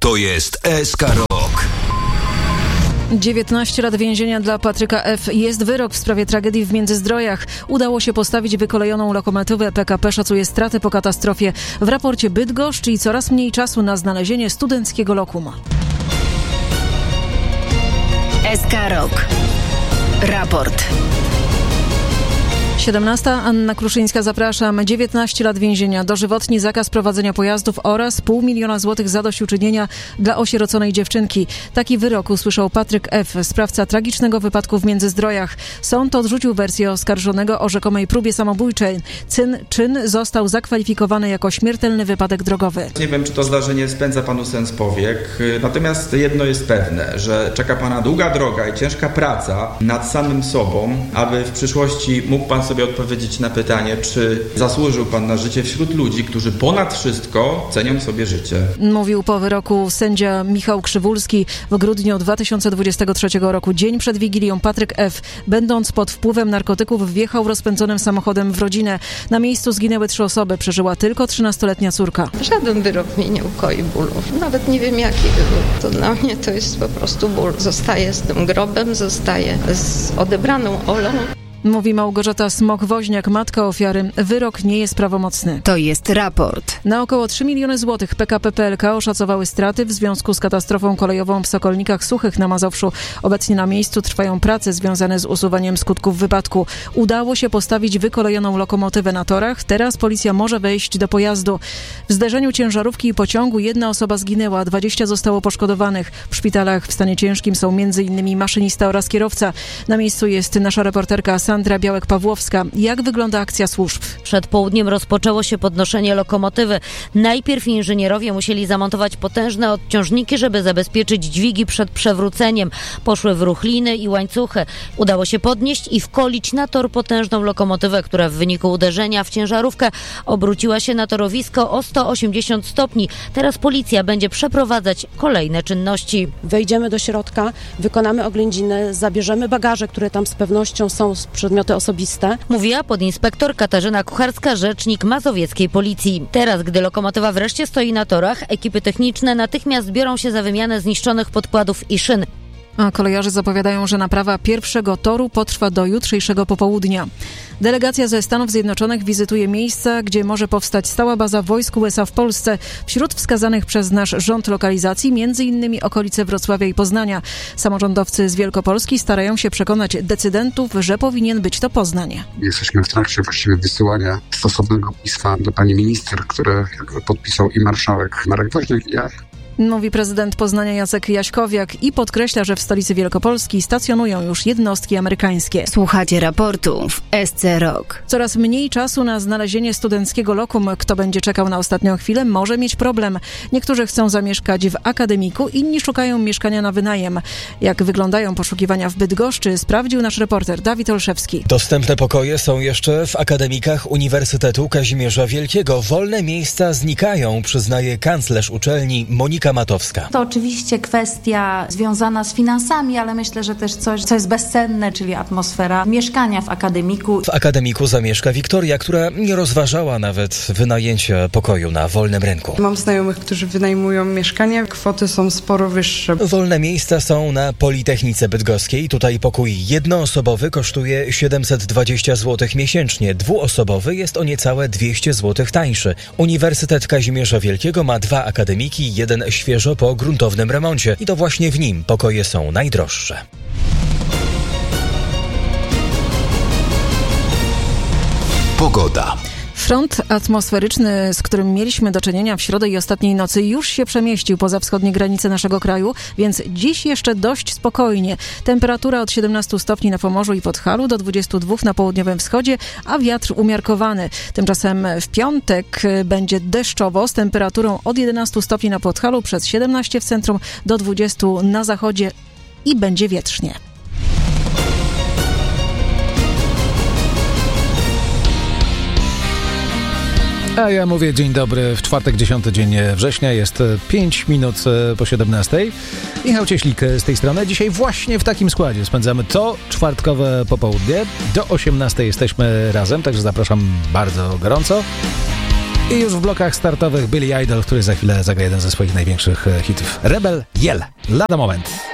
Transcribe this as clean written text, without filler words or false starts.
To jest SK Rok. 19 lat więzienia dla Patryka F. Jest wyrok w sprawie tragedii w Międzyzdrojach. Udało się postawić wykolejoną lokomotywę. PKP szacuje straty po katastrofie. W raporcie Bydgoszcz i coraz mniej czasu na znalezienie studenckiego lokum. SK Rok. Raport. 17. Anna Kruszyńska, zapraszam. 19 lat więzienia, dożywotni zakaz prowadzenia pojazdów oraz 500 000 złotych zadośćuczynienia dla osieroconej dziewczynki. Taki wyrok usłyszał Patryk F., sprawca tragicznego wypadku w Międzyzdrojach. Sąd odrzucił wersję oskarżonego o rzekomej próbie samobójczej. Czyn został zakwalifikowany jako śmiertelny wypadek drogowy. Nie wiem, czy to zdarzenie spędza panu sens powiek, natomiast jedno jest pewne, że czeka pana długa droga i ciężka praca nad samym sobą, aby w przyszłości mógł pan sobie odpowiedzieć na pytanie, czy zasłużył pan na życie wśród ludzi, którzy ponad wszystko cenią sobie życie. Mówił po wyroku sędzia Michał Krzywulski. W grudniu 2023 roku, dzień przed Wigilią, Patryk F., będąc pod wpływem narkotyków, wjechał rozpędzonym samochodem w rodzinę. Na miejscu zginęły 3 osoby, przeżyła tylko 13-letnia córka. Żaden wyrok mnie nie ukoi bólu. Nawet nie wiem, jaki wyrok. To dla mnie to jest po prostu ból. Zostaję z tym grobem, zostaję z odebraną Olą. Mówi Małgorzata Smok-Woźniak, matka ofiary. Wyrok nie jest prawomocny. To jest raport. Na około 3 miliony złotych PKP PLK oszacowały straty w związku z katastrofą kolejową w Sokolnikach Suchych na Mazowszu. Obecnie na miejscu trwają prace związane z usuwaniem skutków wypadku. Udało się postawić wykolejoną lokomotywę na torach. Teraz policja może wejść do pojazdu. W zderzeniu ciężarówki i pociągu 1 osoba zginęła, 20 zostało poszkodowanych. W szpitalach w stanie ciężkim są m.in. maszynista oraz kierowca. Na miejscu jest nasza reporterka Sandra Białek-Pawłowska. Jak wygląda akcja służb? Przed południem rozpoczęło się podnoszenie lokomotywy. Najpierw inżynierowie musieli zamontować potężne odciążniki, żeby zabezpieczyć dźwigi przed przewróceniem. Poszły w ruch liny i łańcuchy. Udało się podnieść i wkolić na tor potężną lokomotywę, która w wyniku uderzenia w ciężarówkę obróciła się na torowisko o 180 stopni. Teraz policja będzie przeprowadzać kolejne czynności. Wejdziemy do środka, wykonamy oględziny, zabierzemy bagaże, które tam z pewnością są, przedmioty osobiste. Mówiła podinspektor Katarzyna Kucharska, rzecznik mazowieckiej policji. Teraz, gdy lokomotywa wreszcie stoi na torach, ekipy techniczne natychmiast biorą się za wymianę zniszczonych podkładów i szyn. A kolejarze zapowiadają, że naprawa pierwszego toru potrwa do jutrzejszego popołudnia. Delegacja ze Stanów Zjednoczonych wizytuje miejsca, gdzie może powstać stała baza wojsk USA w Polsce. Wśród wskazanych przez nasz rząd lokalizacji m.in. okolice Wrocławia i Poznania. Samorządowcy z Wielkopolski starają się przekonać decydentów, że powinien być to Poznań. Jesteśmy w trakcie właściwie wysyłania stosownego pisma do pani minister, które podpisał i marszałek Marek Woźniak, i ja. Mówi prezydent Poznania Jacek Jaśkowiak i podkreśla, że w stolicy Wielkopolski stacjonują już jednostki amerykańskie. Słuchacie raportu w SC Rok. Coraz mniej czasu na znalezienie studenckiego lokum. Kto będzie czekał na ostatnią chwilę, może mieć problem. Niektórzy chcą zamieszkać w akademiku, inni szukają mieszkania na wynajem. Jak wyglądają poszukiwania w Bydgoszczy, sprawdził nasz reporter Dawid Olszewski. Dostępne pokoje są jeszcze w akademikach Uniwersytetu Kazimierza Wielkiego. Wolne miejsca znikają, przyznaje kanclerz uczelni Monika Matowska. To oczywiście kwestia związana z finansami, ale myślę, że też coś, co jest bezcenne, czyli atmosfera mieszkania w akademiku. W akademiku zamieszka Wiktoria, która nie rozważała nawet wynajęcia pokoju na wolnym rynku. Mam znajomych, którzy wynajmują mieszkania. Kwoty są sporo wyższe. Wolne miejsca są na Politechnice Bydgoskiej. Tutaj pokój jednoosobowy kosztuje 720 zł miesięcznie. Dwuosobowy jest o niecałe 200 zł tańszy. Uniwersytet Kazimierza Wielkiego ma 2 akademiki, jeden świeżo po gruntownym remoncie i to właśnie w nim pokoje są najdroższe. Pogoda. Front atmosferyczny, z którym mieliśmy do czynienia w środę i ostatniej nocy, już się przemieścił poza wschodnie granice naszego kraju, więc dziś jeszcze dość spokojnie. Temperatura od 17 stopni na Pomorzu i Podhalu do 22 na południowym wschodzie, a wiatr umiarkowany. Tymczasem w piątek będzie deszczowo z temperaturą od 11 stopni na Podhalu, przez 17 w centrum do 20 na zachodzie i będzie wietrznie. A ja mówię dzień dobry w czwartek, 10 dzień września, jest 5 minut po 17. Michał Cieślik z tej strony. Dzisiaj właśnie w takim składzie spędzamy to czwartkowe popołudnie. Do 18 jesteśmy razem, także zapraszam bardzo gorąco. I już w blokach startowych Billy Idol, który za chwilę zagra jeden ze swoich największych hitów. Rebel Yell. Lada moment.